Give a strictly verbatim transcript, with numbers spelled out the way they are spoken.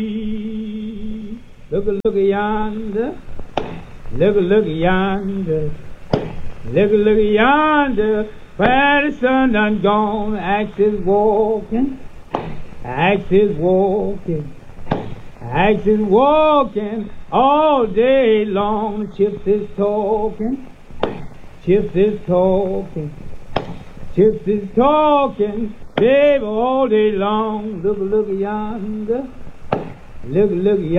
Look, look yonder. Look, look yonder. Look, look yonder. Where the sun done gone. Axe is walking. Axe is walking. Axe is walking all day long. Chips is talking. Chips is talking. Chips is talking, babe, all day long. Look, look yonder. Look, look yonder.